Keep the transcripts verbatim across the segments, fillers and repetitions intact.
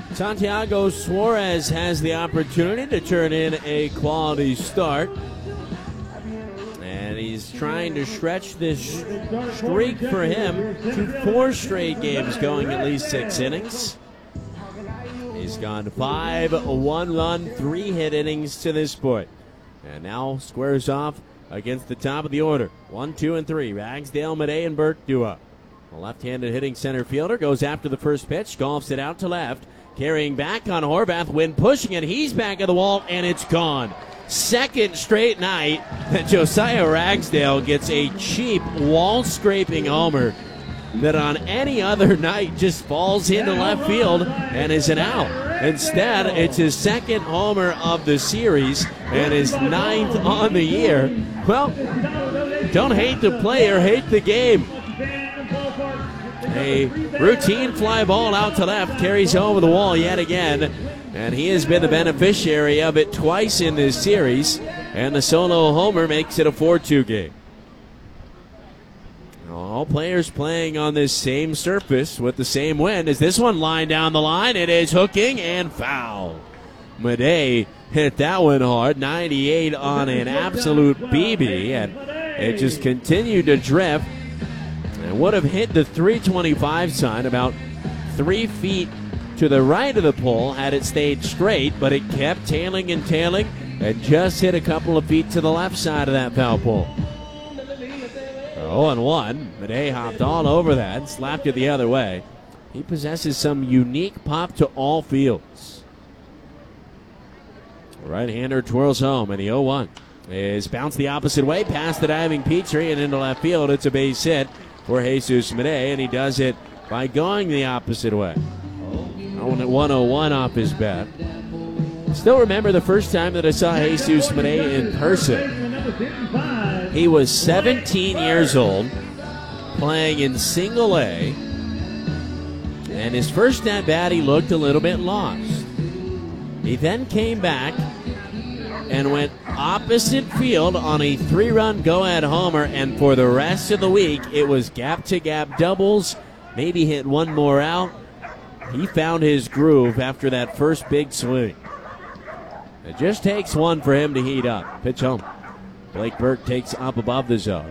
Santiago Suarez has the opportunity to turn in a quality start. And he's trying to stretch this streak for him to four straight games going at least six innings. He's gone five one-run, three-hit innings to this point. And now squares off against the top of the order. One, two, and three. Ragsdale, Madej, and Burke do up. The left-handed hitting center fielder goes after the first pitch, golfs it out to left. Carrying back on Horvath, when pushing it, he's back at the wall, and it's gone. Second straight night that Josiah Ragsdale gets a cheap wall-scraping homer that on any other night just falls into left field and is an out. Instead, it's his second homer of the series and his ninth on the year. Well, don't hate the player, hate the game. A routine fly ball out to left carries over the wall yet again, and he has been the beneficiary of it twice in this series, and the solo homer makes it a four two game. All players playing on this same surface with the same wind. As this one lined down the line, it is hooking and foul. Madej hit that one hard, ninety-eight on an absolute B B, and it just continued to drift. And would have hit the three twenty-five sign about three feet to the right of the pole had it stayed straight, but it kept tailing and tailing and just hit a couple of feet to the left side of that foul pole. oh and one. Madej hopped all over that and slapped it the other way. He possesses some unique pop to all fields. Right-hander twirls home, and the oh one is bounced the opposite way past the diving Petrie and into left field. It's a base hit for Jesus Madej, and he does it by going the opposite way. On at one oh one off his bat. Still remember the first time that I saw Jesus Madej in person. He was seventeen years old, playing in single A, and his first at bat he looked a little bit lost. He then came back and went opposite field on a three-run go-ahead homer, and for the rest of the week, it was gap-to-gap doubles, maybe hit one more out. He found his groove after that first big swing. It just takes one for him to heat up. Pitch home. Blake Burke takes up above the zone.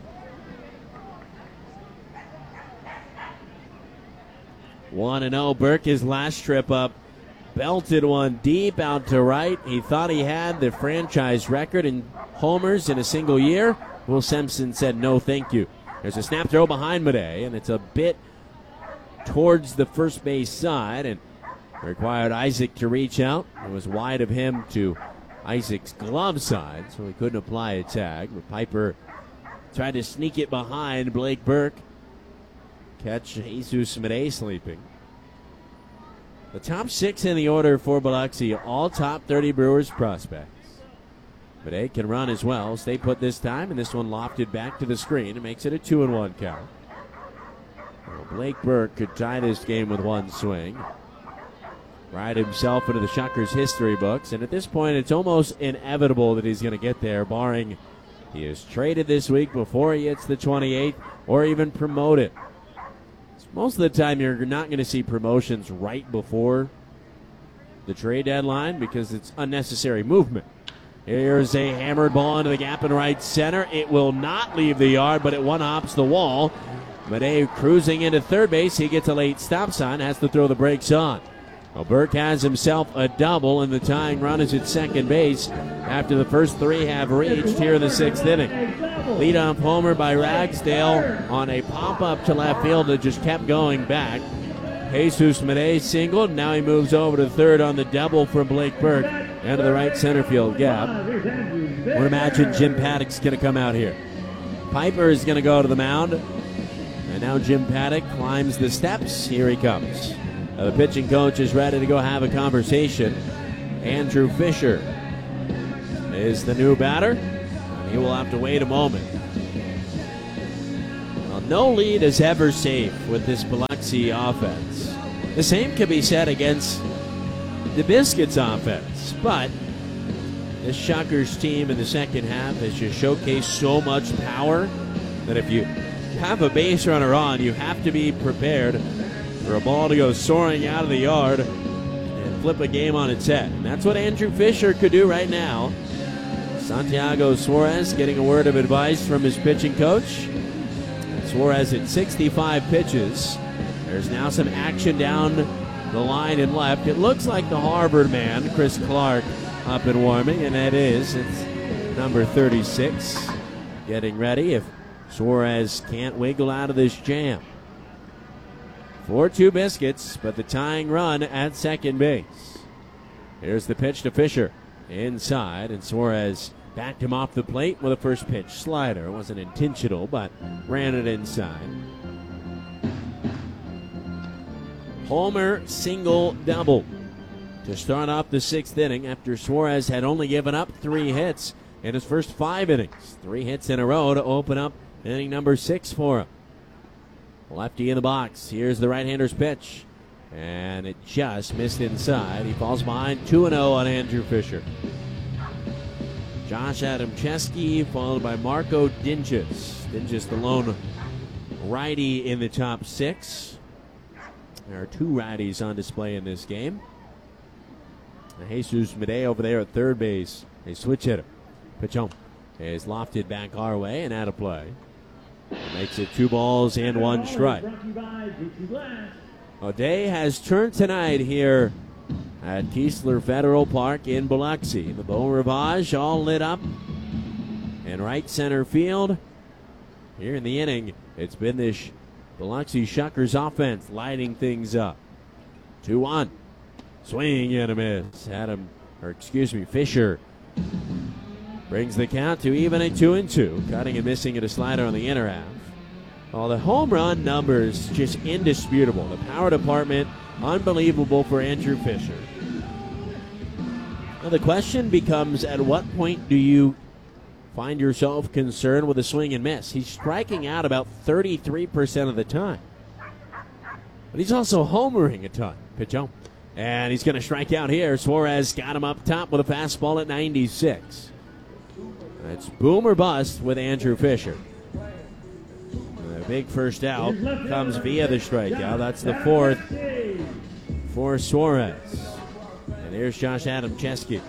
one and oh. Burke, his last trip up, belted one deep out to right. He thought he had the franchise record in homers in a single year. Will Simpson said no thank you. There's a snap throw behind Madej, and it's a bit towards the first base side, and required Isaac to reach out. It was wide of him to Isaac's glove side, so he couldn't apply a tag. But Piper tried to sneak it behind Blake Burke. Catch Jesus Madej sleeping. The top six in the order for Biloxi, all top thirty Brewers prospects. Madej can run as well. Stay put this time, and this one lofted back to the screen. It makes it a two and one count. Well, Blake Burke could tie this game with one swing. Ride himself into the Shuckers history books, and at this point it's almost inevitable that he's going to get there, barring he is traded this week before he hits the twenty-eighth or even promoted. Most of the time you're not going to see promotions right before the trade deadline because it's unnecessary movement. Here's a hammered ball into the gap in right center. It will not leave the yard, but it one-hops the wall. Madej cruising into third base. He gets a late stop sign, has to throw the brakes on. Well, Burke has himself a double, and the tying run is at second base after the first three have reached here in the sixth inning. Leadoff homer by Ragsdale on a pop-up to left field that just kept going back. Jesus Madej singled. Now he moves over to third on the double from Blake Burke into the right center field gap. We're imagining Jim Paddock's going to come out here. Piper is going to go to the mound. And now Jim Paddock climbs the steps. Here he comes. Now the pitching coach is ready to go have a conversation. Andrew Fisher is the new batter. He will have to wait a moment. Well, no lead is ever safe with this Biloxi offense. The same can be said against the Biscuits offense, but this Shockers team in the second half has just showcased so much power that if you have a base runner on, you have to be prepared for a ball to go soaring out of the yard flip a game on its head. And that's what Andrew Fisher could do right now. Santiago Suarez getting a word of advice from his pitching coach. Suarez at sixty-five pitches. There's now some action down the line and left. It looks like the Harvard man, Chris Clark, up and warming, and that is, it's number thirty-six, getting ready if Suarez can't wiggle out of this jam. four two Biscuits, but the tying run at second base. Here's the pitch to Fisher. Inside, and Suarez backed him off the plate with a first pitch slider. It wasn't intentional, but ran it inside. Homer single double to start off the sixth inning after Suarez had only given up three hits in his first five innings. Three hits in a row to open up inning number six for him. Lefty in the box. Here's the right-hander's pitch. And it just missed inside. He falls behind two and oh on Andrew Fisher. Josh Adamczewski followed by Marco Dinges. Dinges the lone righty in the top six. There are two righties on display in this game. Jesus Madej over there at third base. A switch hitter. Pitch home is lofted back our way and out of play. Makes it two balls and one strike. O'Day has turned tonight here at Keesler Federal Park in Biloxi. The Beau Rivage all lit up in right center field. Here in the inning, it's been this Biloxi Shuckers offense lighting things up. two one. Swing and a miss. Adam, or excuse me, Fisher brings the count to even at two and two. Cutting and missing at a slider on the inner half. Well, the home run numbers just indisputable. The power department, unbelievable for Andrew Fisher. Now the question becomes, at what point do you find yourself concerned with a swing and miss? He's striking out about thirty-three percent of the time. But he's also homering a ton. Pitch home. And he's going to strike out here. Suarez got him up top with a fastball at ninety-six. It's boom or bust with Andrew Fisher. The big first out comes via the strikeout. That's the fourth for Suarez. And here's Josh Adamczewski.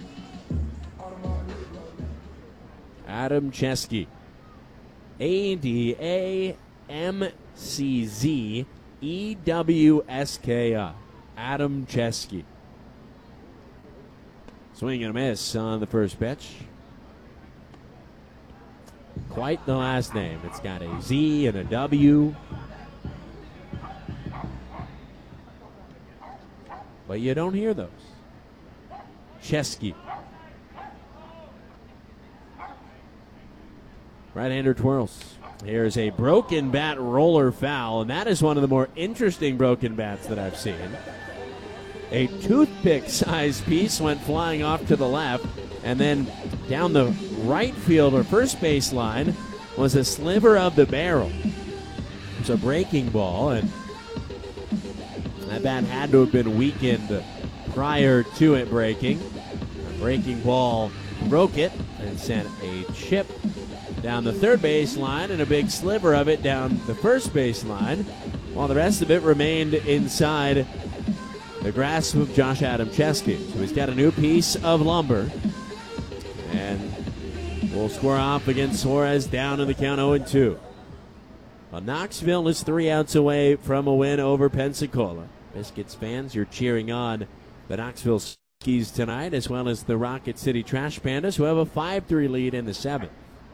Adamczewski. A D A M C Z E W S K I. Adamczewski. Swing and a miss on the first pitch. Quite the last name. It's got a Z and a W. But you don't hear those. Chesky. Right-hander twirls. Here's a broken bat roller foul, and that is one of the more interesting broken bats that I've seen. A toothpick-sized piece went flying off to the left, and then down the right field or first base line was a sliver of the barrel. It's a breaking ball, and that bat had to have been weakened prior to it breaking. The breaking ball broke it and sent a chip down the third base line and a big sliver of it down the first base line, while the rest of it remained inside the grasp of Josh Adamczewski. So he's got a new piece of lumber, and we'll square off against Suarez down in the count oh and two. Well, Knoxville is three outs away from a win over Pensacola. Biscuits fans, you're cheering on the Knoxville Skis tonight, as well as the Rocket City Trash Pandas, who have a five three lead in the seventh.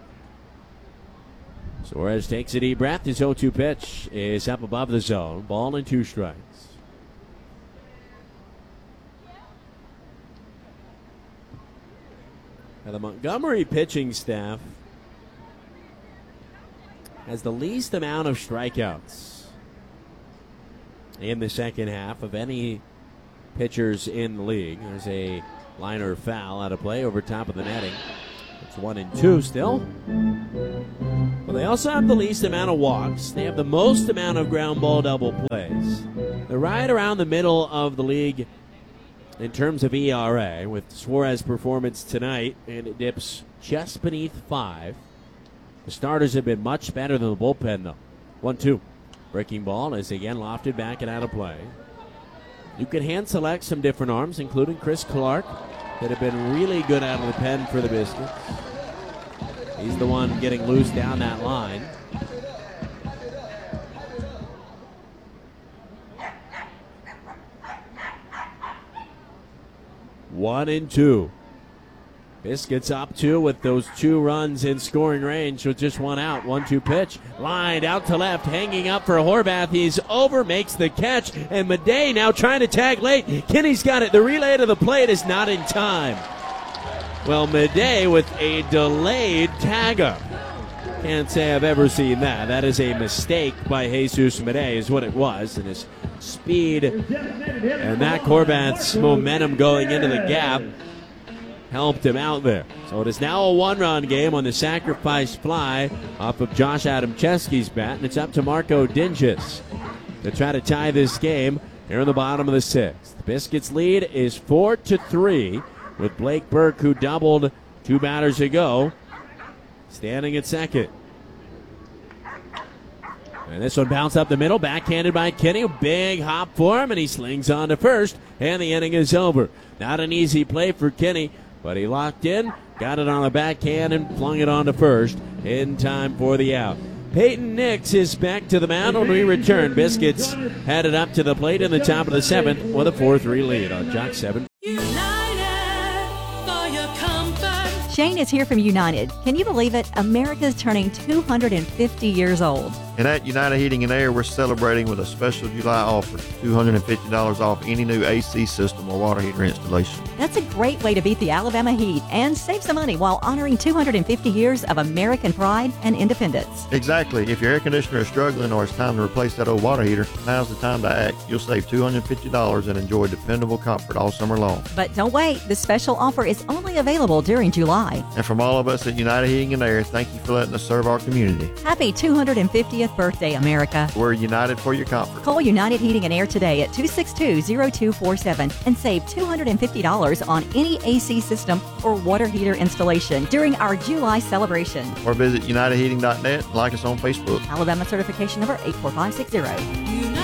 Suarez takes a deep breath. His oh two pitch is up above the zone. Ball and two strikes. Now the Montgomery pitching staff has the least amount of strikeouts in the second half of any pitchers in the league. There's a liner foul out of play over top of the netting. It's one and two still. Well, they also have the least amount of walks. They have the most amount of ground ball double plays. They're right around the middle of the league in terms of E R A, with Suarez's performance tonight, and it dips just beneath five. The starters have been much better than the bullpen, though. one two. Breaking ball is again lofted back and out of play. You can hand select some different arms, including Chris Clark, that have been really good out of the pen for the Biscuits. He's the one getting loose down that line. One and two. Biscuits up two with those two runs in scoring range with just one out. One two pitch. Lined out to left. Hanging up for Horvath. He's over. Makes the catch. And Madej now trying to tag late. Kinney's got it. The relay to the plate is not in time. Well, Madej with a delayed tagger. Can't say I've ever seen that. That is a mistake by Jesus Madej is what it was. And his speed and that Horvath's momentum going into the gap helped him out there. So it is now a one-run game on the sacrifice fly off of Josh Adamczewski's bat, and it's up to Marco Dinges to try to tie this game here in the bottom of the sixth. The Biscuits' lead is four to three with Blake Burke, who doubled two batters ago, standing at second. And this one bounced up the middle, backhanded by Kinney. Big hop for him, and he slings on to first, and the inning is over. Not an easy play for Kinney, but he locked in, got it on the backhand, and flung it on to first in time for the out. Peyton Nix is back to the mound when we return. Biscuits headed up to the plate in the top of the seventh with a four three lead on Jock seven. Shane is here from United. Can you believe it? America's turning two hundred fifty years old. And at United Heating and Air, we're celebrating with a special July offer, two hundred fifty dollars off any new A C system or water heater installation. That's a great way to beat the Alabama heat and save some money while honoring two hundred fifty years of American pride and independence. Exactly. If your air conditioner is struggling or it's time to replace that old water heater, now's the time to act. You'll save two hundred fifty dollars and enjoy dependable comfort all summer long. But don't wait. This special offer is only available during July. And from all of us at United Heating and Air, thank you for letting us serve our community. Happy two hundred fiftieth birthday, America. We're united for your comfort. Call United Heating and Air today at two six two, zero two four seven and save two hundred fifty dollars on any A C system or water heater installation during our July celebration. Or visit united heating dot net and like us on Facebook. Alabama certification number eight four five six zero.